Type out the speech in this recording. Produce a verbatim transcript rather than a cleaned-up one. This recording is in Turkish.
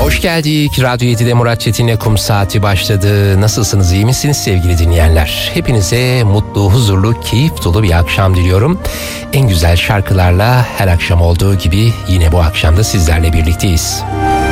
Hoş geldik. Radyo yedide Murat Çetin'le Kum Saati başladı. Nasılsınız, iyi misiniz sevgili dinleyenler? Hepinize mutlu, huzurlu, keyif dolu bir akşam diliyorum. En güzel şarkılarla her akşam olduğu gibi yine bu akşam da sizlerle birlikteyiz.